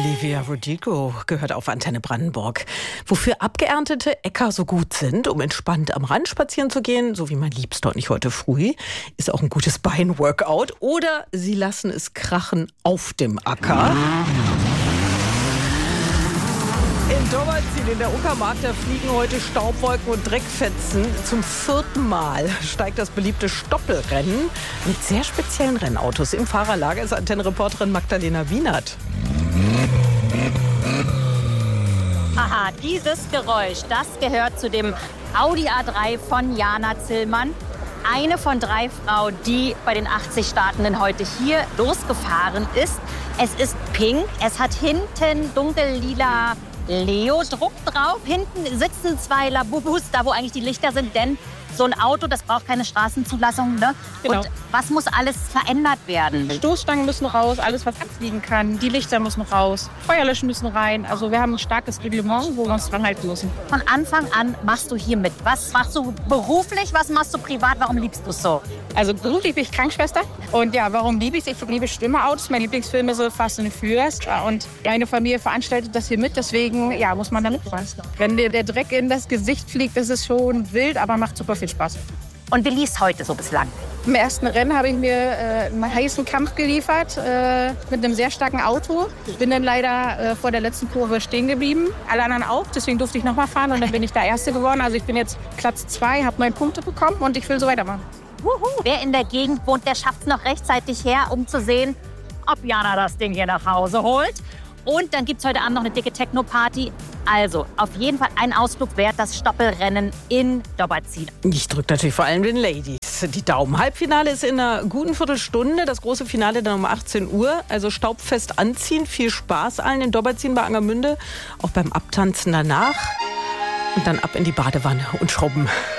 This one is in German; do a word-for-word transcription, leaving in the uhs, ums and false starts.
Olivia Rodrigo gehört auf Antenne Brandenburg. Wofür abgeerntete Äcker so gut sind, um entspannt am Rand spazieren zu gehen, so wie mein Liebster und ich heute früh, ist auch ein gutes Beinworkout. Oder sie lassen es krachen auf dem Acker. In Dobbertin, in der Uckermark, da fliegen heute Staubwolken und Dreckfetzen. Zum vierten Mal steigt das beliebte Stoppelrennen mit sehr speziellen Rennautos. Im Fahrerlager ist Antenne-Reporterin Magdalena Wienert. Aha, dieses Geräusch, das gehört zu dem Audi A drei von Jana Zillmann. Eine von drei Frauen, die bei den achtzig Startenden heute hier losgefahren ist. Es ist pink, es hat hinten dunkel-lila Leo-Druck drauf. Hinten sitzen zwei Labubus, da wo eigentlich die Lichter sind, denn so ein Auto, das braucht keine Straßenzulassung, ne? Genau. Und was muss alles verändert werden? Stoßstangen müssen raus, alles was abfliegen kann. Die Lichter müssen raus, Feuerlöschen müssen rein. Also wir haben ein starkes Reglement, wo wir uns dran halten müssen. Von Anfang an machst du hier mit. Was machst du beruflich, was machst du privat? Warum liebst du es so? Also beruflich bin ich Krankenschwester. Und ja, warum liebe ich es? Ich liebe Schwimmerautos. Mein Lieblingsfilm ist so Fast and Furious. Und eine Familie veranstaltet das hier mit, deswegen ja, muss man da mitfahren. Wenn dir der Dreck in das Gesicht fliegt, das ist schon wild, aber macht super viel Spaß. Und wie lief es heute so bislang? Im ersten Rennen habe ich mir äh, einen heißen Kampf geliefert äh, mit einem sehr starken Auto. Bin dann leider äh, vor der letzten Kurve stehen geblieben. Alle anderen auch, deswegen durfte ich noch mal fahren und dann bin ich der Erste geworden. Also ich bin jetzt Platz zwei, habe neun Punkte bekommen und ich will so weitermachen. Wuhu. Wer in der Gegend wohnt, der schafft es noch rechtzeitig her, um zu sehen, ob Jana das Ding hier nach Hause holt. Und dann gibt es heute Abend noch eine dicke Techno-Party. Also auf jeden Fall ein Ausflug wert, das Stoppelrennen in Dobbertin. Ich drücke natürlich vor allem den Ladies die Daumen. Halbfinale ist in einer guten Viertelstunde, das große Finale dann um achtzehn Uhr. Also staubfest anziehen, viel Spaß allen in Dobbertin bei Angermünde, auch beim Abtanzen danach. Und dann ab in die Badewanne und schrubben.